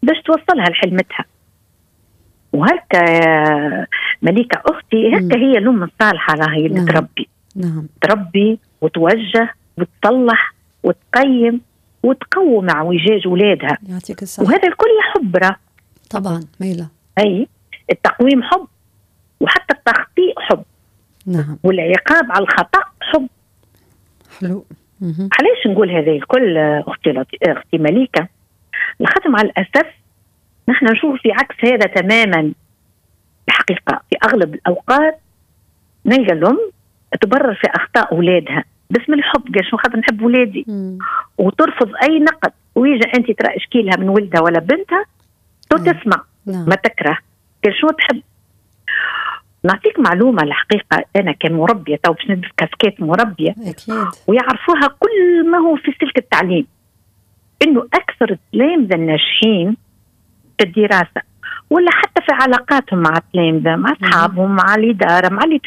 باش توصلها لحلمتها. وهكا مليكة أختي هكا هي الأم الصالحة، راهي اللي تربي. نعم. تربي وتوجه وتصلح وتقيم وتقوم اعوجاج ولادها. يعطيك الصحة. وهذا الكل يحب راه. طبعا ميلة. أي التقويم حب، وحتى التخطيء حب. نعم. والعقاب على الخطأ حب. حلو. علاش نقول هذا الكل أختي مليكة؟ لخاطر مع الأسف نحن نشوف في عكس هذا تماما. الحقيقة في أغلب الأوقات نلقى الأم تبرر في أخطاء أولادها باسم الحب، قال شو خاطر نحب ولادي، وترفض أي نقد. ويجي أنت ترى إشكيلها من ولدها ولا بنتها تسمع ما تكره، قال شو تحب. نعطيك معلومة الحقيقة، أنا كمربية تو باش ندير كاسكيت مربية أكيد، ويعرفوها كل ما هو في سلك التعليم، إنه أكثر التلامذة الناجحين في الدراسة ولا حتى في علاقاتهم مع التلامذة، مع أصحابهم، مع الإدارة، مع اللي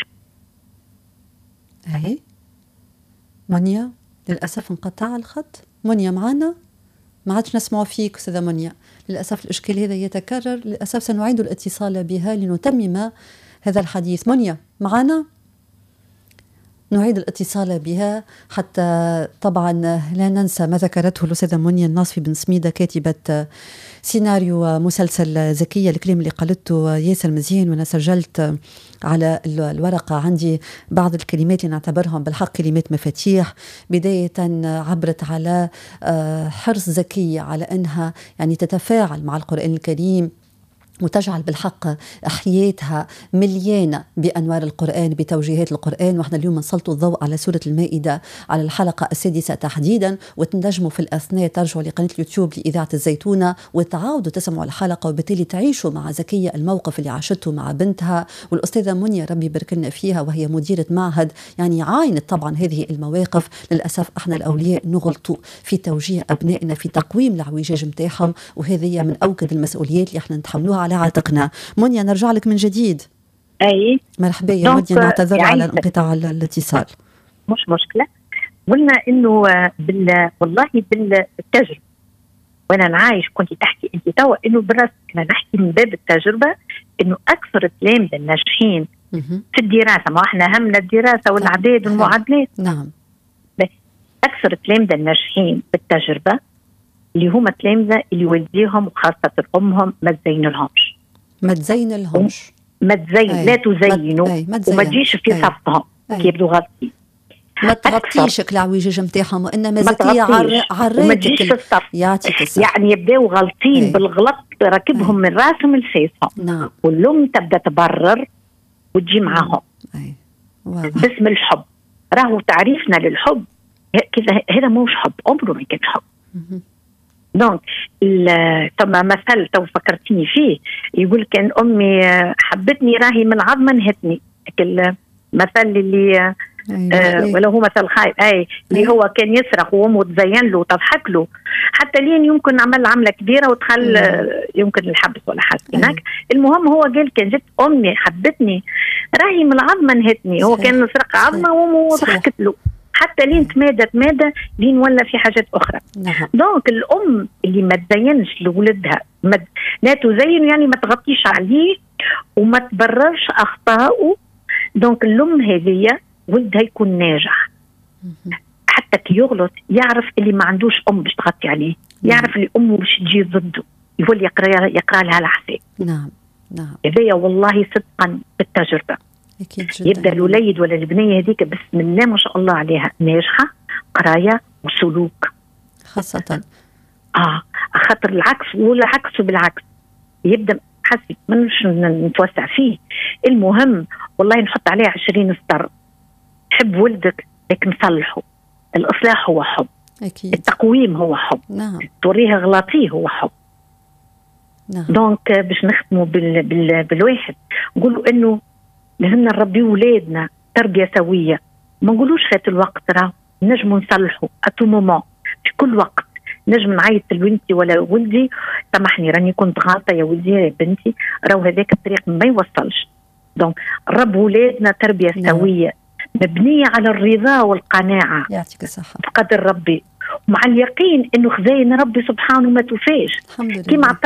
أي منيا للأسف انقطع الخط. منيا معنا؟ ما عادش نسمع فيك أستاذة منيا، للأسف الإشكال هذا يتكرر. للأسف سنعيد الاتصال بها لنتمم هذا الحديث. منيا معنا؟ نعيد الاتصال بها حتى طبعا لا ننسى ما ذكرته الأستاذة منيا الناصفي بن سميدة، كاتبة سيناريو مسلسل زكية. الكلام اللي قالته ياسر مزيان، وأنا سجلت على الورقة عندي بعض الكلمات اللي نعتبرهم بالحق كلمات مفاتيح. بداية عبرت على حرص زكية على أنها يعني تتفاعل مع القرآن الكريم وتجعل بالحق حياتها مليانة بأنوار القرآن، بتوجيهات القرآن. وإحنا اليوم نسلط الضوء على سورة المائدة على الحلقة السادسة تحديدا، وتنجموا في الأثناء ترجعوا لقناة اليوتيوب لإذاعة الزيتونة وتعاودوا تسمعوا الحلقة، وبالتالي تعيشوا مع زكية الموقف اللي عاشته مع بنتها. والأستاذة منيا ربي يبارك لنا فيها وهي مديرة معهد يعني عاينت طبعا هذه المواقف. للأسف إحنا الأولياء نغلطوا في توجيه أبنائنا، في تقويم العوجاج متاعهم، وهذه من أوكد المسؤوليات اللي إحنا نتحملوها على عاتقنا. منيا نرجع لك من جديد. أي مرحبا يا منيا، نعتذر على انقطاع الاتصال. مش مشكلة. قلنا إنه والله بالتجربة، وأنا نعايش كنت تحكي أنت توا إنه بالرأس أنا نحكي من باب التجربة إنه أكثر التلامذة الناجحين في الدراسة، ما إحنا همنا الدراسة والأعداد والمعادلات. نعم. أكثر التلامذة الناجحين بالتجربة اللي هم التلامذة اللي والديهم وخاصة أمهم ما تزين لهمش لا تزينوا وما تجيش في صفهم كي يبدو غلطين، ما تغطيش العوجاج نتاعهم، وانما زكية عريتك يعطيك الصحة. يعني يبداو غلطين بالغلط راكبهم من راسهم لفيسهم. نعم. والأم تبدا تبرر وتجي معهم باسم الحب. راهو تعريفنا للحب كذا، هذا موش حب، عمره ما كان حب. دونك ثم مثل تو فكرتني فيه، يقول كان أمي حبتني راهي من عظمة نهتني. المثل اللي ولا هو مثل خايب اللي هو كان يسرق وأمه تزين له وتضحك له حتى لين يمكن عمل عملة كبيرة ودخل يمكن الحبس ولا حاجة هناك. المهم هو قال كان جت أمي حبتني راهي من عظمة نهتني. هو كان يسرق عظمة وأمه ضحكت له حتى لين تمادى لين ولا في حاجات أخرى. دونك الأم اللي ما تزينش لولدها، لا تزين يعني ما تغطيش عليه وما تبررش أخطاءه. دونك الأم هذه ولدها يكون ناجح، حتى كي يغلط يعرف اللي ما عندوش أم باش تغطي عليه، يعرف اللي أمه باش تجي ضده، يولي يقرأ لها الحساب. نعم. هذايا والله صدقا بالتجربة. يبدأ الوليد ولا البنية هذيك بسم الله ما شاء الله عليها ناجحة قراية وسلوك خاصة. خاطر العكس ولا عكس بالعكس يبدأ حسب منش نتوسع فيه. المهم والله نحط عليه 20 سطر. حب ولدك لكن صلحه. الإصلاح هو حب. أكيد. التقويم هو حب. نعم. توريه غلطيه هو حب. نعم. دونك باش نختموا بالواحد نقولوا إنه لازمنا نربي ولادنا تربية سوية. ما نقولوش فات الوقت، راه نجم نصلحوا أتو مومون في كل وقت. نجم نعيط لبنتي ولا ولدي سامحني راني كنت غلطة يا ولدي يا بنتي، راهو هذاك الطريق ما يوصلش. دونك رب ولادنا تربية سوية مبنية على الرضا والقناعة. يعطيك الصحة. بقدر ربي ومع اليقين إنه خزاين ربي سبحانه ما توفاش. الحمد لله.